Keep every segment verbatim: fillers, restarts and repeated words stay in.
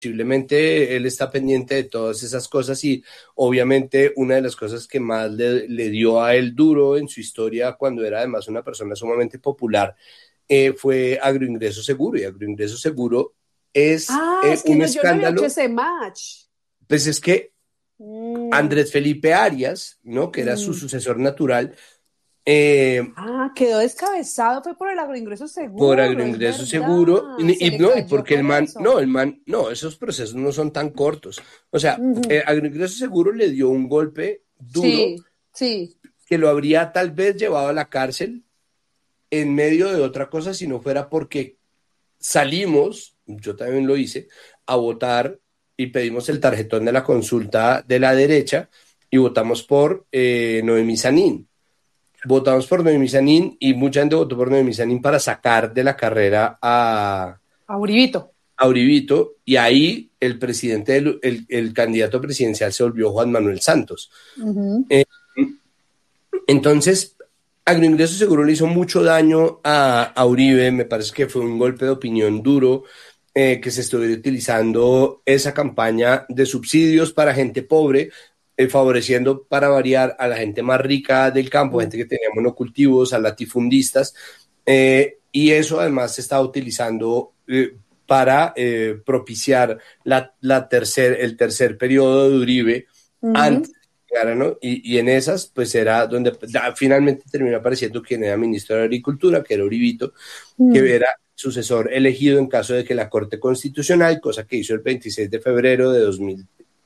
posiblemente él está pendiente de todas esas cosas y obviamente una de las cosas que más le, le dio a él duro en su historia cuando era además una persona sumamente popular eh, fue Agroingreso Seguro, y Agroingreso Seguro es Ah, eh, es que un no, yo no había hecho escándalo. ese match. Pues es que Mm, Andrés Felipe Arias, ¿no? Que era su mm. sucesor natural, eh, Ah, quedó descabezado, fue por el agroingreso por seguro, es Agroingreso Seguro, verdad. Se y, y le no, y cayó porque el por man, no, eso. el man, no, esos procesos no son tan cortos. O sea, Ujú. eh, Agroingreso Seguro le dio un golpe duro Sí, sí. que lo habría tal vez llevado a la cárcel en medio de otra cosa si no fuera porque salimos, yo también lo hice, a votar y pedimos el tarjetón de la consulta de la derecha y votamos por eh, Noemí Sanín. Votamos por Noemí Sanín y mucha gente votó por Noemí Sanín para sacar de la carrera a, A Uribito. a Uribito, y ahí el presidente, del, el, el candidato presidencial se volvió Juan Manuel Santos. Ujú. Eh, entonces, Agroingreso Seguro le hizo mucho daño a, a Uribe, me parece que fue un golpe de opinión duro, eh, que se estuviera utilizando esa campaña de subsidios para gente pobre, eh, favoreciendo para variar a la gente más rica del campo, Mm. gente que tenía monocultivos, a latifundistas, eh, y eso además se estaba utilizando eh, para eh, propiciar la, la tercer, el tercer periodo de Uribe Ujú. antes, ¿no? Y, y en esas, pues era donde ya, finalmente terminó apareciendo quien era ministro de Agricultura, que era Uribito, que Mm. era sucesor elegido en caso de que la Corte Constitucional, cosa que hizo el veintiséis de febrero de dos mil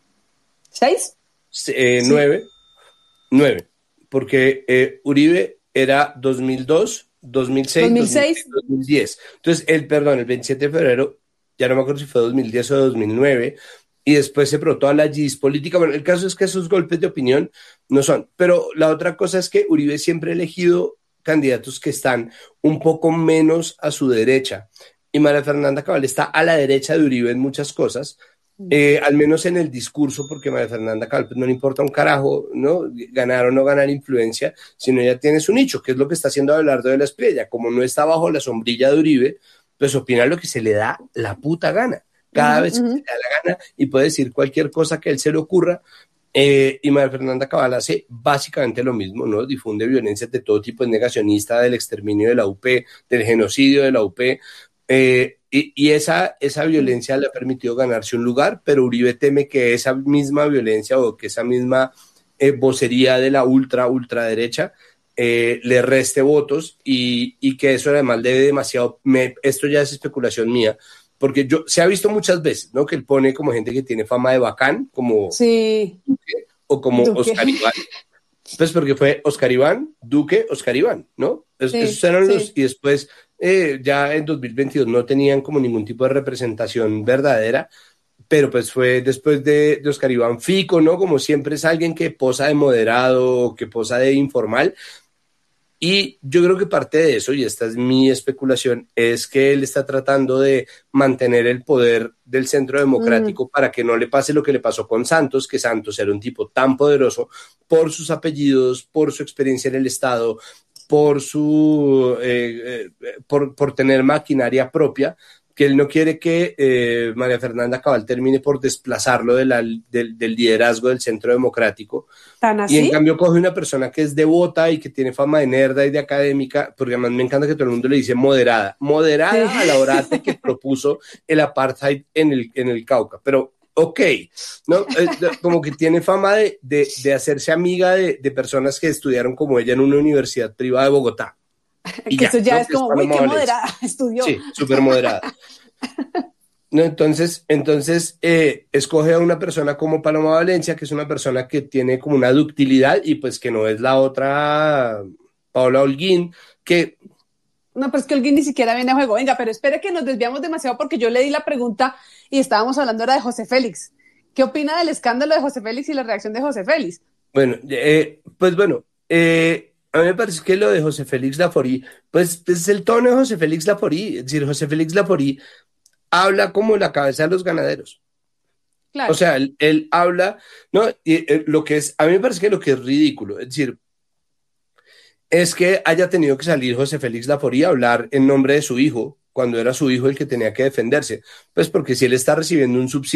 ¿Seis? Sí. nueve, nueve, porque eh, Uribe era dos mil dos, dos mil seis, dos mil seis, ¿dos mil seis? dos mil diez. Entonces, el, perdón, el veintisiete de febrero, ya no me acuerdo si fue dos mil diez o dos mil nueve, y después se probó toda la gis política. Bueno, el caso es que esos golpes de opinión no son, pero la otra cosa es que Uribe siempre ha elegido candidatos que están un poco menos a su derecha, y María Fernanda Cabal está a la derecha de Uribe en muchas cosas, Mm. eh, al menos en el discurso, porque María Fernanda Cabal pues, no le importa un carajo, ¿no? Ganar o no ganar influencia, sino ella tiene su nicho, que es lo que está haciendo Abelardo de la Espriella. Como no está bajo la sombrilla de Uribe, pues opina lo que se le da la puta gana, cada Ujú, vez que se ujú. le da la gana, y puede decir cualquier cosa que a él se le ocurra. Eh, y María Fernanda Cabal hace básicamente lo mismo, ¿no? Difunde violencias de todo tipo, es negacionista del exterminio de la U P, del genocidio de la U P, eh, y, y esa, esa Mm. violencia le ha permitido ganarse un lugar, pero Uribe teme que esa misma violencia o que esa misma eh, vocería de la ultra, ultraderecha eh, le reste votos, y, y que eso además le dé demasiado, me, esto ya es especulación mía, porque yo, se ha visto muchas veces, ¿no? Que él pone como gente que tiene fama de bacán, como Sí, Duque, o como Duque. Oscar Iván, pues porque fue Oscar Iván, Duque, Oscar Iván, ¿no? Es, esos Sí, eran los, sí. y después eh, ya en dos mil veintidós no tenían como ningún tipo de representación verdadera, pero pues fue después de, de Oscar Iván Fico, ¿no? Como siempre es alguien que posa de moderado, que posa de informal, y yo creo que parte de eso, y esta es mi especulación, es que él está tratando de mantener el poder del centro Mm. democrático para que no le pase lo que le pasó con Santos, que Santos era un tipo tan poderoso por sus apellidos, por su experiencia en el Estado, por, su, eh, eh, por, por tener maquinaria propia, que él no quiere que eh, María Fernanda Cabal termine por desplazarlo de la, del, del liderazgo del centro democrático, ¿Tan y en así? cambio coge una persona que es devota y que tiene fama de nerda y de académica, porque además me encanta que todo el mundo le dice moderada, Sí. moderada a la hora de que propuso el apartheid en el, en el Cauca, pero ok, ¿no? Eh, como que tiene fama de, de, de hacerse amiga de, de personas que estudiaron como ella en una universidad privada de Bogotá, y Que eso ya, ya ¿no? es Que es como, uy, Paloma qué Valencia. moderada estudió. Sí, súper moderada. No, entonces, entonces eh, escoge a una persona como Paloma Valencia, que es una persona que tiene como una ductilidad y pues que no es la otra Paola Holguín, que, No, pues que alguien ni siquiera viene a juego. Venga, pero espere que nos desviamos demasiado porque yo le di la pregunta y estábamos hablando ahora de José Félix. ¿Qué opina del escándalo de José Félix y la reacción de José Félix? bueno, eh, pues bueno, eh, a mí me parece que lo de José Félix Laforí, pues es el tono de José Félix Laforí, es decir, José Félix Laforí habla como la cabeza de los ganaderos. O Claro. sea, él, él habla, ¿no? Y eh, lo que es, a mí me parece que lo que es ridículo, es decir, es que haya tenido que salir José Félix Laforí a hablar en nombre de su hijo, cuando era su hijo el que tenía que defenderse. Pues porque si él está recibiendo un subsidio